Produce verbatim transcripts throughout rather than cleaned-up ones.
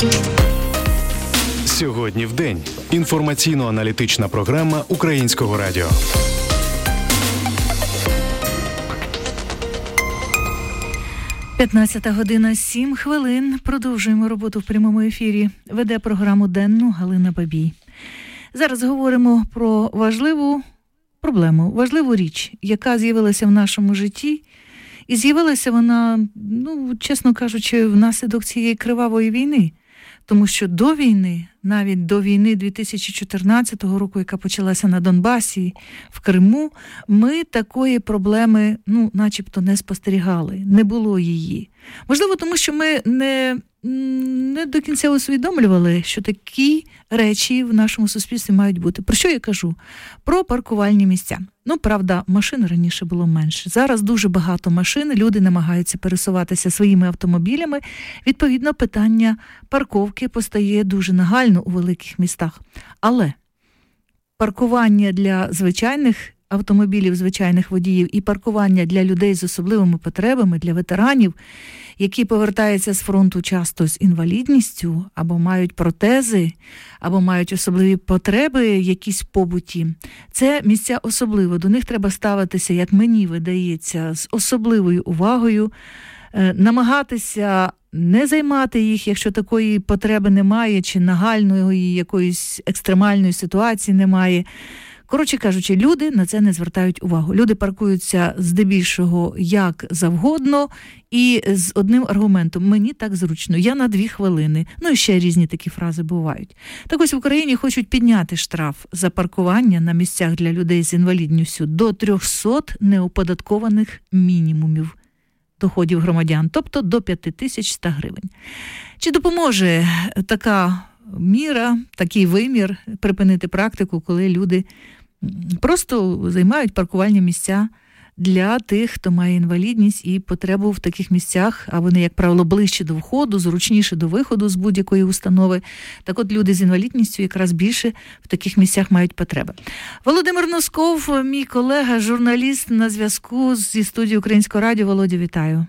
Сьогодні в день. Інформаційно-аналітична програма Українського радіо. п'ятнадцята година сім хвилин. Продовжуємо роботу в прямому ефірі. Веде програму денну Галина Бабій. Зараз говоримо про важливу проблему, важливу річ, яка з'явилася в нашому житті. І з'явилася вона, ну, чесно кажучи, внаслідок цієї кривавої війни. Тому що до війни, навіть до війни дві тисячі чотирнадцятого року, яка почалася на Донбасі, в Криму, ми такої проблеми, ну, начебто не спостерігали, не було її. Можливо, тому що ми не, не до кінця усвідомлювали, що такі речі в нашому суспільстві мають бути. Про що я кажу? Про паркувальні місця. Ну, правда, машин раніше було менше. Зараз дуже багато машин, люди намагаються пересуватися своїми автомобілями. Відповідно, питання парковки постає дуже нагально у великих містах. Але паркування для звичайних автомобілів, звичайних водіїв і паркування для людей з особливими потребами, для ветеранів, які повертаються з фронту часто з інвалідністю, або мають протези, або мають особливі потреби якісь в побуті. Це місця особливо. До них треба ставитися, як мені видається, з особливою увагою, намагатися не займати їх, якщо такої потреби немає, чи нагальної якоїсь екстремальної ситуації немає. Коротше кажучи, люди на це не звертають увагу. Люди паркуються здебільшого як завгодно і з одним аргументом: мені так зручно, я на дві хвилини. Ну і ще різні такі фрази бувають. Так ось в Україні хочуть підняти штраф за паркування на місцях для людей з інвалідністю до триста неоподаткованих мінімумів доходів громадян, тобто до п'ять тисяч сто гривень. Чи допоможе така міра, такий вимір припинити практику, коли люди просто займають паркувальні місця для тих, хто має інвалідність і потребу в таких місцях, а вони, як правило, ближче до входу, зручніше до виходу з будь-якої установи. Так от люди з інвалідністю якраз більше в таких місцях мають потреби. Володимир Носков, мій колега, журналіст, на зв'язку зі студією Українського радіо. Володя, вітаю.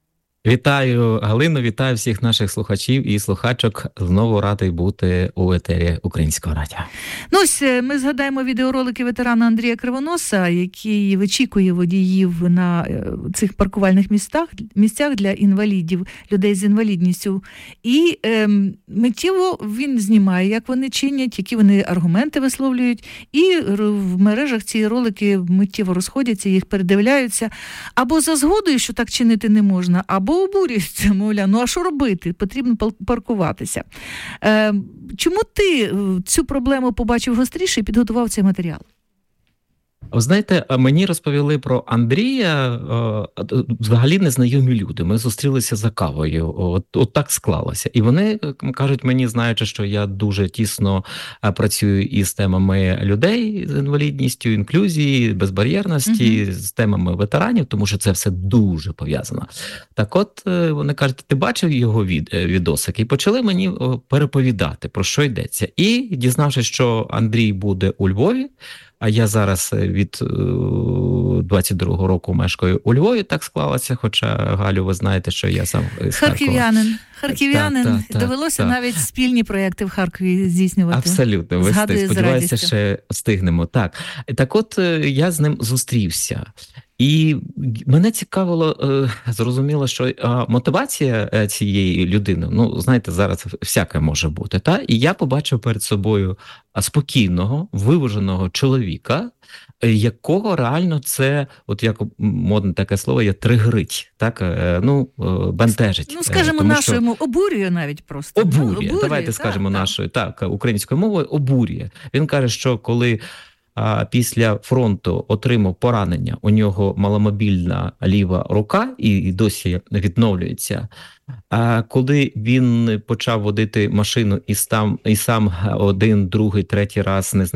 Вітаю, Галину, вітаю всіх наших слухачів і слухачок. Знову радий бути у етері Українського радіо. Ну ось, ми згадаємо відеоролики ветерана Андрія Кривоноса, який вичікує водіїв на цих паркувальних місцях, місцях для інвалідів, людей з інвалідністю. І е, миттєво він знімає, як вони чинять, які вони аргументи висловлюють. І в мережах ці ролики миттєво розходяться, їх передивляються. Або за згодою, що так чинити не можна, або обурюються, мовляв, ну а що робити? Потрібно паркуватися. Е, чому ти цю проблему побачив гостріше і підготував цей матеріал? Ви знаєте, мені розповіли про Андрія взагалі незнайомі люди. Ми зустрілися за кавою, от, от так склалося. І вони кажуть мені, знаючи, що я дуже тісно працюю із темами людей з інвалідністю, інклюзії, безбар'єрності, uh-huh. з темами ветеранів, тому що це все дуже пов'язано. Так от, вони кажуть, ти бачив його від, відосик? І почали мені переповідати, про що йдеться. І дізнавшись, що Андрій буде у Львові, а я зараз від двадцять другого року мешкаю у Львові, так склалося, хоча, Галю, ви знаєте, що я сам з Харків'янин. Харків'янин. Так, так, довелося так. навіть спільні проєкти в Харкові здійснювати. Абсолютно. Ви сподіваюся, ще встигнемо. Так. Так от, я з ним зустрівся. І мене цікавило, зрозуміло, що мотивація цієї людини, ну, знаєте, зараз всяке може бути, та? І я побачив перед собою спокійного, виваженого чоловіка, якого реально це, от як модне таке слово, є тригрить, так, ну, бентежить. Ну, скажімо, Тому, нашою що... мовою, обурює навіть просто. Обурює, ну, обурює давайте так, скажемо так. нашою, так, українською мовою, обурює. Він каже, що коли а, після фронту отримав поранення, у нього маломобільна ліва рука і, і досі відновлюється. А коли він почав водити машину і сам, і сам один, другий, третій раз не знаю,